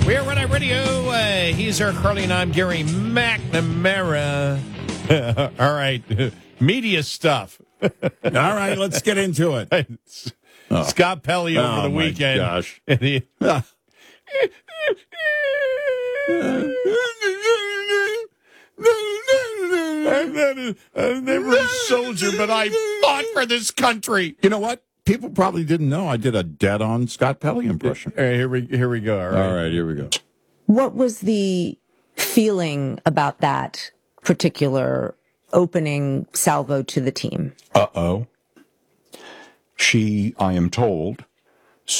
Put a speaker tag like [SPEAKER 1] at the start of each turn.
[SPEAKER 1] We're Red Eye Radio. He's Eric Carly, and I'm Gary McNamara. All right. Media stuff.
[SPEAKER 2] All right, let's get into it.
[SPEAKER 1] Scott Pelley over the weekend.
[SPEAKER 2] Gosh.
[SPEAKER 1] And he, I'm never a soldier, but I fought for this country.
[SPEAKER 2] You know what? People probably didn't know I did a dead-on Scott Pelley impression.
[SPEAKER 1] All right, here we go.
[SPEAKER 2] All right, here we go.
[SPEAKER 3] What was the feeling about that particular opening salvo to the team?
[SPEAKER 4] Uh-oh. She, I am told,